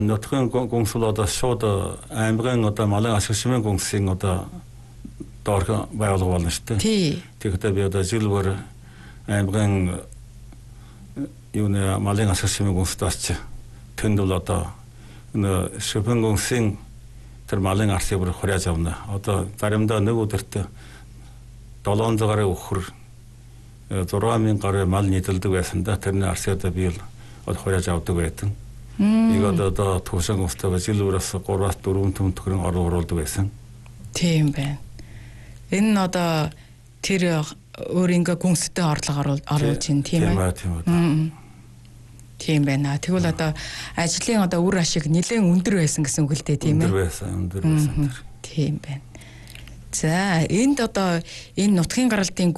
Нутгийн гүнсэл одоо шууд аймгийн одоо малын ашиг шимэн гүнсийн одоо доорх байгуулга болно шүү дээ. Тэгэхээр би одоо жил бүр аймгийн юуны малын ашиг шимэн гүнсд очиж тэнд бол одоо шимэн гүнсийн тэр малын арсыг бүр хурааж авна. Одоо заримдаа нэг өдөрт 700 гаруй өхөр 6000 гаруй мал нийтэлдэг байсан да. Тэрний арсыг одоо би бол хурааж авдаг байсан. Нэг одоо төвшин гүнстэй жил бүрээс 3-4 төм төгрөг оруулдаг байсан. Тийм байна. Энэ нь одоо тэр өөрийнхөө гүнстэй орлого оруулж ин тийм ээ. Тийм байна. Тэгвэл одоо ажлын одоо үр ашиг нэлээд өндөр байсан гэсэн үг л дээ тийм ээ. Өндөр байсан. Тийм байна. За энд одоо энэ нутгийн гаралтын